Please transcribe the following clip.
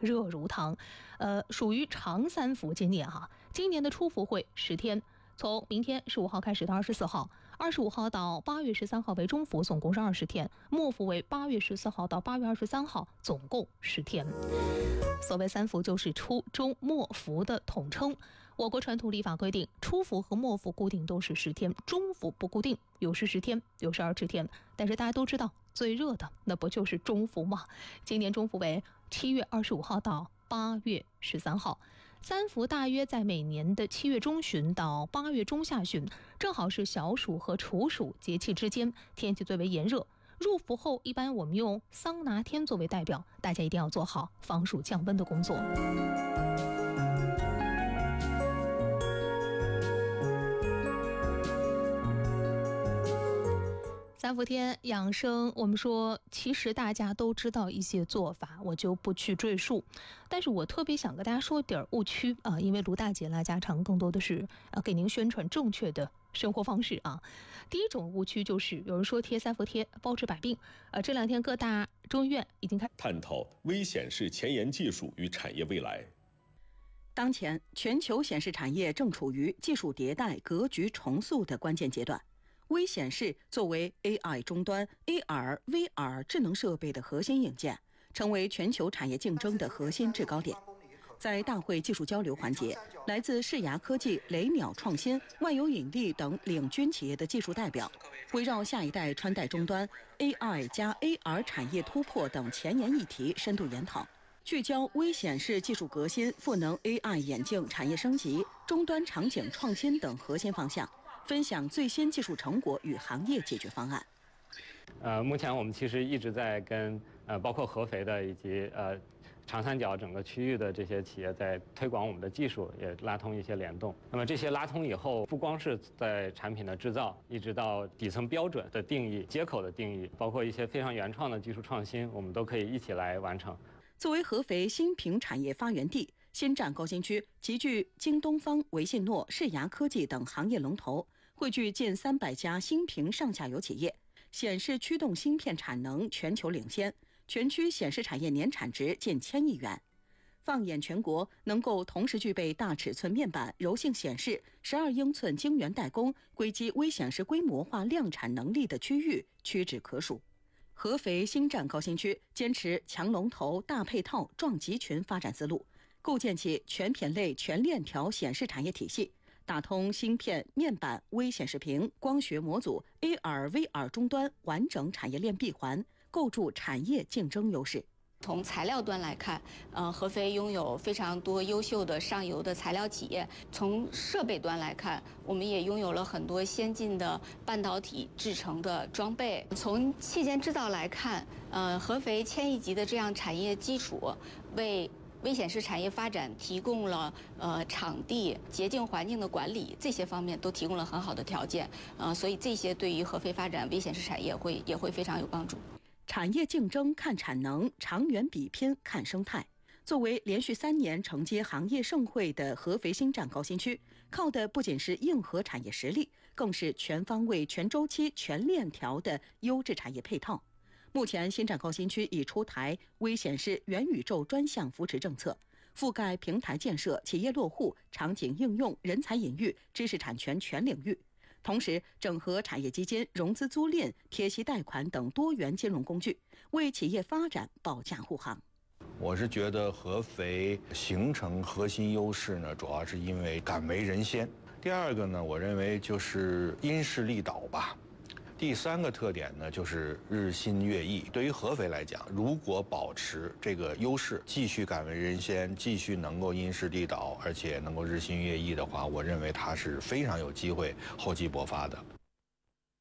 热如糖。属于长三伏今年今年的初伏会10天。从明天15号开始到24号，25号到8月13号为中伏，总共是20天；末伏为8月14号到8月23号，总共10天。所谓三伏就是初中末伏的统称。我国传统历法规定，初伏和末伏固定都是10天，中伏不固定，有时10天，有时20天。但是大家都知道，最热的那不就是中伏吗？今年中伏为7月25号到8月13号，三伏大约在每年的7月中旬到8月中下旬，正好是小暑和处暑节气之间，天气最为炎热。入伏后，一般我们用桑拿天作为代表，大家一定要做好防暑降温的工作。三伏天养生，我们说其实大家都知道一些做法，我就不去赘述。但是我特别想跟大家说一点误区因为卢大姐拉家常更多的是给您宣传正确的生活方式第一种误区就是有人说贴三伏贴包治百病这两天各大中医院已经探讨微显示前沿技术与产业未来。 当前全球显示产业正处于技术迭代、格局重塑的关键阶段。微显示作为 AI 终端、AR、VR 智能设备的核心硬件，成为全球产业竞争的核心制高点。在大会技术交流环节，来自世牙科技、雷鸟创新、万有引力等领军企业的技术代表，围绕下一代穿戴终端、AI 加 AR 产业突破等前沿议题深度研讨，聚焦微显示技术革新、赋能 AI 眼镜产业升级、终端场景创新等核心方向，分享最新技术成果与行业解决方案。 目前我们其实一直在跟包括合肥的以及长三角整个区域的这些企业在推广我们的技术，也拉通一些联动。那么这些拉通以后，不光是在产品的制造，一直到底层标准的定义、接口的定义，包括一些非常原创的技术创新，我们都可以一起来完成。 作为合肥新品产业发源地，新站高新区集聚京东方、维信诺、世牙科技等行业龙头，汇聚近300家新品上下游企业，显示驱动芯片产能全球领先，全区显示产业年产值近1000亿元。放眼全国，能够同时具备大尺寸面板、柔性显示、12英寸晶圆代工、硅基微显示规模化量产能力的区域屈指可数。合肥新站高新区坚持强龙头、大配套、壮集群发展思路，构建起全品类、全链条显示产业体系，打通芯片、面板、微显示屏、光学模组、AR、VR 终端完整产业链闭环，构筑产业竞争优势。 从材料端来看，合肥拥有非常多优秀的上游的材料企业。从设备端来看，我们也拥有了很多先进的半导体制成的装备。从器件制造来看，合肥1000亿级的这样产业基础，为微显示产业发展提供了场地、洁净环境的管理这些方面都提供了很好的条件。所以这些对于合肥发展微显示产业也会非常有帮助。 产业竞争看产能，长远比拼看生态。作为连续3年承接行业盛会的合肥新站高新区，靠的不仅是硬核产业实力，更是全方位、全周期、全链条的优质产业配套。目前新站高新区已出台微显示元宇宙专项扶持政策，覆盖平台建设、企业落户、场景应用、人才引育、知识产权全领域。同时，整合产业基金、融资租赁、贴息贷款等多元金融工具，为企业发展保驾护航。 我是觉得合肥形成核心优势呢，主要是因为敢为人先。第二个呢，我认为就是因势利导吧。第3个特点呢，就是日新月异。对于合肥来讲，如果保持这个优势，继续敢为人先，继续能够因势利导，而且能够日新月异的话，我认为它是非常有机会厚积薄发的。